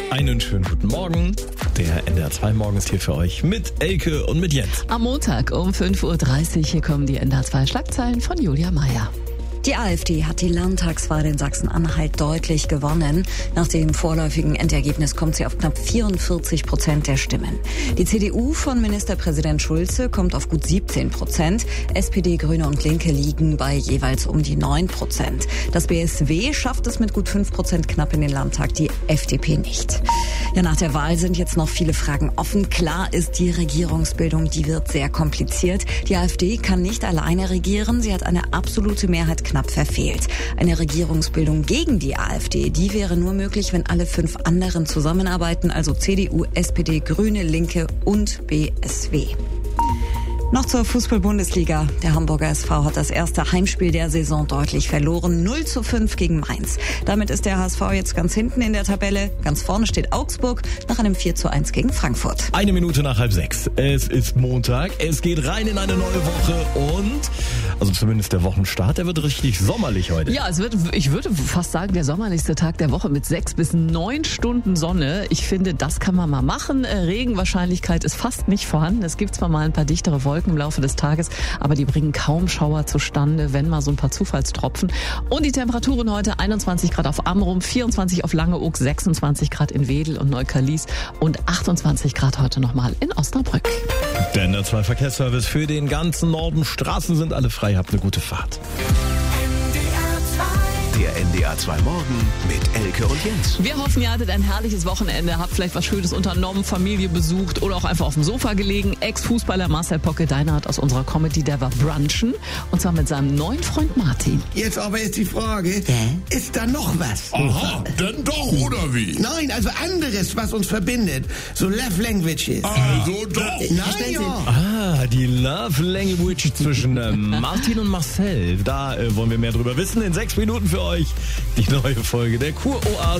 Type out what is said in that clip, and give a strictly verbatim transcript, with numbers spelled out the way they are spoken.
Einen schönen guten Morgen. Der N D R zwei Morgen ist hier für euch mit Elke und mit Jens. Am Montag um fünf Uhr dreißig, hier kommen die N D R zwei Schlagzeilen von Julia Meyer. Die AfD hat die Landtagswahl in Sachsen-Anhalt deutlich gewonnen. Nach dem vorläufigen Endergebnis kommt sie auf knapp vierundvierzig Prozent der Stimmen. Die C D U von Ministerpräsident Schulze kommt auf gut siebzehn Prozent. S P D, Grüne und Linke liegen bei jeweils um die neun Prozent. Das B S W schafft es mit gut fünf Prozent knapp in den Landtag, die F D P nicht. Ja, nach der Wahl sind jetzt noch viele Fragen offen. Klar ist, die Regierungsbildung, die wird sehr kompliziert. Die AfD kann nicht alleine regieren. Sie hat eine absolute Mehrheit knapp verfehlt. Eine Regierungsbildung gegen die AfD, die wäre nur möglich, wenn alle fünf anderen zusammenarbeiten, also C D U, S P D, Grüne, Linke und B S W. Noch zur Fußball-Bundesliga. Der Hamburger S V hat das erste Heimspiel der Saison deutlich verloren. null zu fünf gegen Mainz. Damit ist der H S V jetzt ganz hinten in der Tabelle. Ganz vorne steht Augsburg nach einem vier zu eins gegen Frankfurt. Eine Minute nach halb sechs. Es ist Montag. Es geht rein in eine neue Woche und, also zumindest der Wochenstart, der wird richtig sommerlich heute. Ja, es wird, ich würde fast sagen, der sommerlichste Tag der Woche mit sechs bis neun Stunden Sonne. Ich finde, das kann man mal machen. Regenwahrscheinlichkeit ist fast nicht vorhanden. Es gibt zwar mal ein paar dichtere Wolken im Laufe des Tages, aber die bringen kaum Schauer zustande, wenn mal so ein paar Zufallstropfen. Und die Temperaturen heute einundzwanzig Grad auf Amrum, vierundzwanzig auf Langeoog, sechsundzwanzig Grad in Wedel und Neukölln und achtundzwanzig Grad heute nochmal in Osnabrück. Der N D R zwei Verkehrsservice für den ganzen Norden. Straßen sind alle frei. Habt eine gute Fahrt. Der N D R zwei Morgen mit Elke und Jens. Wir hoffen, ihr hattet ein herrliches Wochenende, habt vielleicht was Schönes unternommen, Familie besucht oder auch einfach auf dem Sofa gelegen. Ex-Fußballer Marcel Pocke-Deinhardt aus unserer Comedy, der war brunchen. Und zwar mit seinem neuen Freund Martin. Jetzt aber ist die Frage, Hä? ist da noch was? Aha, denn doch, oder wie? Nein, also anderes, was uns verbindet. So Love Languages. Also doch. Nein, ja. Ah, die Love Language zwischen äh, Martin und Marcel. Da äh, wollen wir mehr drüber wissen. In sechs Minuten für euch die neue Folge der Kur-Oase.